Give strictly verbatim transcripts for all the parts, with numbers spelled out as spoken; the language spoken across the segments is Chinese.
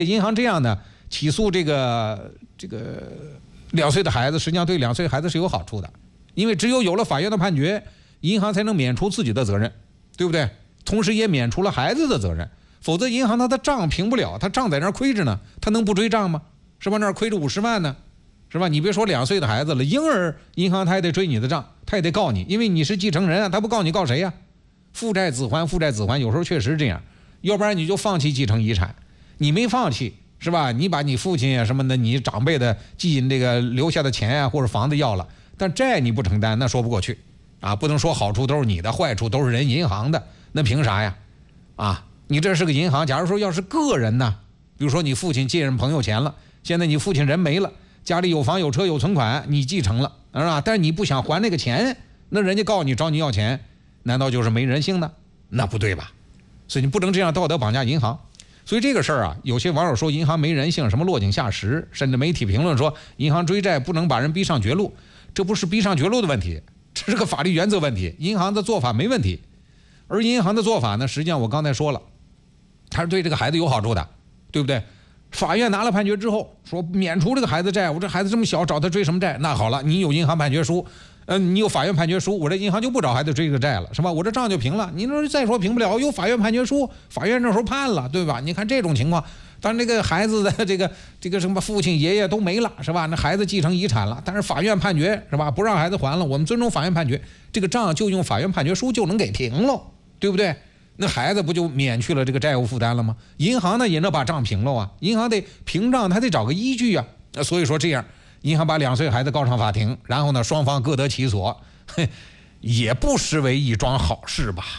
银行这样呢，起诉这个这个两岁的孩子，实际上对两岁孩子是有好处的，因为只有有了法院的判决，银行才能免除自己的责任，对不对？同时也免除了孩子的责任，否则银行它的账平不了，它账在那儿亏着呢，它能不追账吗？是吧？那儿亏着五十万呢，是吧？你别说两岁的孩子了，婴儿银行他也得追你的账，他也得告你，因为你是继承人啊，他不告你告谁呀？父债子还，父债子还，有时候确实这样，要不然你就放弃继承遗产，你没放弃是吧？你把你父亲啊什么的，你长辈的继这个留下的钱啊或者房子要了，但债你不承担，那说不过去啊！不能说好处都是你的，坏处都是人银行的，那凭啥呀？啊，你这是个银行，假如说要是个人呢，比如说你父亲借人朋友钱了，现在你父亲人没了，家里有房有车有存款，你继承了是吧？但是你不想还那个钱，那人家告你找你要钱，难道就是没人性呢？那不对吧？所以你不能这样道德绑架银行。所以这个事儿啊，有些网友说银行没人性，什么落井下石，甚至媒体评论说银行追债不能把人逼上绝路，这不是逼上绝路的问题，这是个法律原则问题。银行的做法没问题，而银行的做法呢，实际上我刚才说了，它是对这个孩子有好处的，对不对？法院拿了判决之后说免除这个孩子债，我这孩子这么小找他追什么债？那好了，你有银行判决书，呃，你有法院判决书，我这银行就不找孩子追这个债了，是吧？我这账就平了。你说再说平不了，有法院判决书，法院那时候判了，对吧？你看这种情况，当然这个孩子的这个这个什么父亲爷爷都没了，是吧？那孩子继承遗产了，但是法院判决是吧？不让孩子还了，我们尊重法院判决，这个账就用法院判决书就能给平了，对不对？那孩子不就免去了这个债务负担了吗？银行呢也能把账平了啊，银行得平账，他得找个依据啊。所以说这样，银行把两岁孩子告上法庭，然后呢双方各得其所，也不失为一桩好事吧。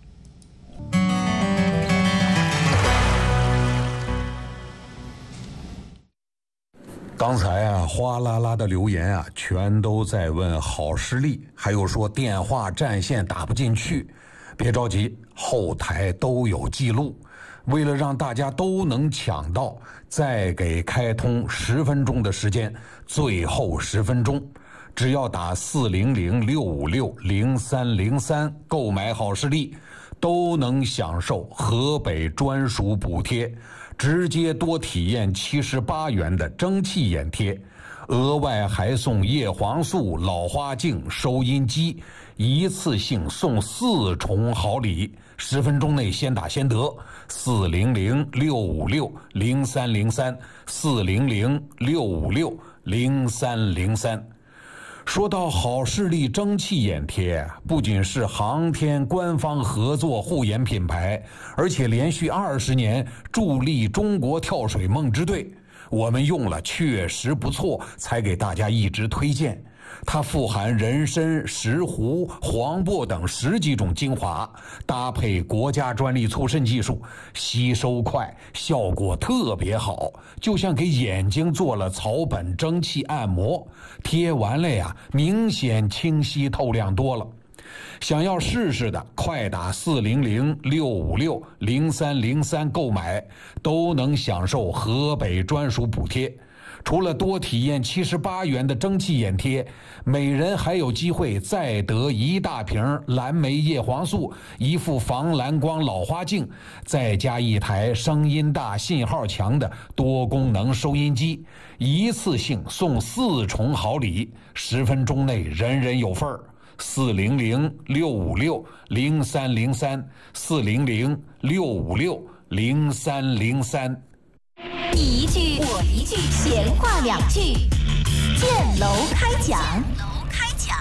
刚才啊，哗啦啦的留言啊，全都在问好视力，还有说电话占线打不进去。别着急，后台都有记录。为了让大家都能抢到，再给开通十分钟的时间，最后十分钟，只要打四零零六五六零三零三购买好视力，都能享受河北专属补贴，直接多体验七十八元的蒸汽眼贴，额外还送叶黄素、老花镜、收音机，一次性送四重好礼，十分钟内先打先得。四零零六五六零三零三，四零零六五六零三零三。说到好视力蒸汽眼贴，不仅是航天官方合作护眼品牌，而且连续二十年助力中国跳水梦之队。我们用了确实不错，才给大家一直推荐。它富含人参、石斛、黄柏等十几种精华，搭配国家专利促渗技术，吸收快，效果特别好，就像给眼睛做了草本蒸汽按摩，贴完了呀，明显清晰透亮多了。想要试试的，快打四零零六五六零三零三购买，都能享受河北专属补贴。除了多体验七十八元的蒸汽眼贴，每人还有机会再得一大瓶蓝莓叶黄素，一副防蓝光老花镜，再加一台声音大、信号强的多功能收音机，一次性送四重好礼，十分钟内人人有份儿。四零零六五六零三零三，四零零六五六零三零三。 你一句我一句，闲话两句，建楼开讲。楼开讲。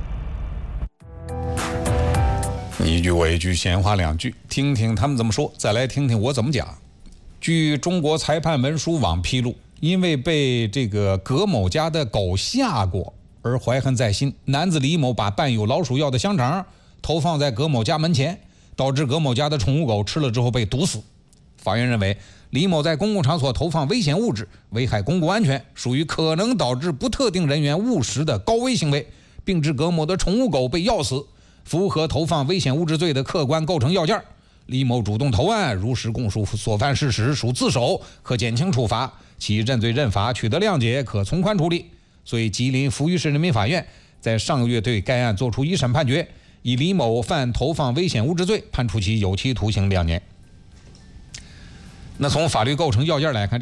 你一句我一句，闲话两句，听听他们怎么说，再来听听我怎么讲。据中国裁判文书网披露，因为被这个葛某家的狗吓过而怀恨在心，男子李某把伴有老鼠药的香肠投放在葛某家门前，导致葛某家的宠物狗吃了之后被毒死。法院认为，李某在公共场所投放危险物质，危害公共安全，属于可能导致不特定人员误食的高危行为，并致葛某的宠物狗被药死，符合投放危险物质罪的客观构成要件。李某主动投案，如实供述所犯事实，属自首，可减轻处罚；其认罪认罚，取得谅解，可从宽处理。所以，吉林扶余市人民法院在上个月对该案作出一审判决，以李某犯投放危险物质罪，判处其有期徒刑两年。 那从法律构成要件来看，